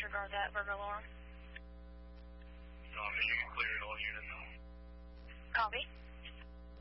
disregard that burglar alarm. Michigan cleared all units. Copy.